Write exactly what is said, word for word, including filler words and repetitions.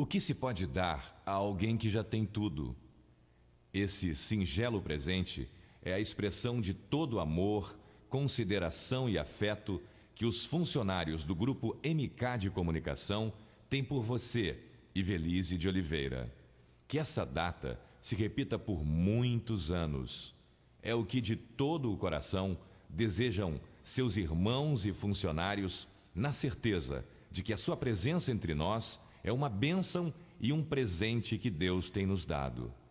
O que se pode dar a alguém que já tem tudo? Esse singelo presente é a expressão de todo amor, consideração e afeto que os funcionários do Grupo M K de Comunicação têm por você, Ivelisse de Oliveira. Que essa data se repita por muitos anos. É o que de todo o coração desejam seus irmãos e funcionários, na certeza de que a sua presença entre nós é uma bênção e um presente que Deus tem nos dado.